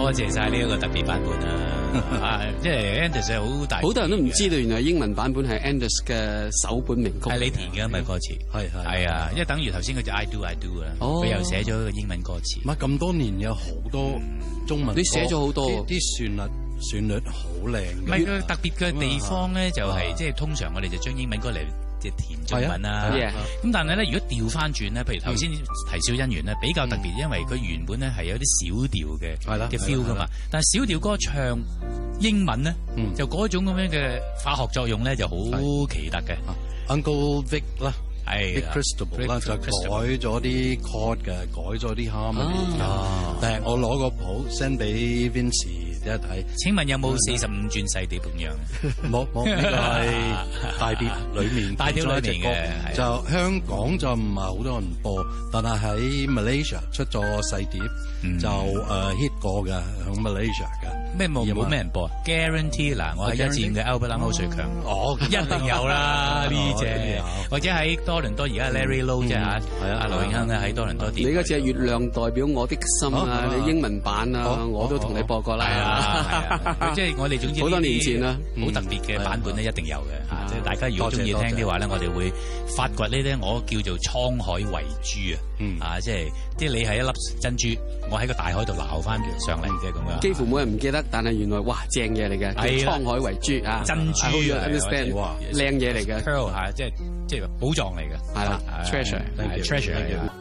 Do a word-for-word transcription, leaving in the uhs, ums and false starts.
多謝晒呢一個特別版本啊！啊，即係 Anders 係好大， 好多人都唔知道原來英文版本係 Anders 嘅首本名曲， 係你填嘅咪歌詞， 係係係啊，因為等於頭先嗰隻 I Do I Do 啊，佢又寫咗個英文歌詞。 唔係咁多年有好多中文歌， 你寫咗好多啲旋律旋律好靚。 唔係佢特別嘅地方咧，就係即係通常我哋就將英文歌嚟即係填中文啦。咁但係咧，如果調翻轉咧，譬如頭先啼笑姻緣咧，比較特別，因為佢原本咧係有啲小調嘅嘅 feel 噶嘛。但係小調歌唱英文咧，就嗰種咁樣嘅化學作用咧就好奇特嘅。 Uncle Vic 啦。 係 Cristobal 啦，就改咗啲 chord 嘅，改咗啲 harmony 嘅。但係我攞個譜 send 俾 Vincy 一睇。 請問有冇四十五轉細碟咁樣？ 冇冇，呢個係大碟裏面大碟裏面嘅。 就香港就唔係好多人播，但係喺 Malaysia 出咗細碟，就誒 hit 過嘅，喺 Malaysia 嘅。 咩冇冇咩人播 ？Guarantee 嗱，我喺一戰嘅 Albert 歐瑞強，哦，一定有啦呢隻，或者喺多倫多而家 Larry Lowe 啫嚇，阿劉永亨咧喺多倫多電。 你嗰隻月亮代表我的心啊，你英文版啊，我都同你播過啦。 係啊，即係我哋總之好多年前啦， 好特別嘅版本咧一定有嘅嚇，即係大家如果中意聽嘅話咧，我哋會發掘呢啲我叫做滄海遺珠啊，啊即係即係你係一粒珍珠，我喺個大海度撈翻上嚟嘅咁樣。 幾乎冇人唔記得。但係原來哇正嘢嚟嘅，叫滄海遺珠啊，珍珠啊 ，understand， 靚嘢嚟嘅 ，pearl 嚇，即係即係寶藏嚟嘅， 係啦 ，treasure，treasure。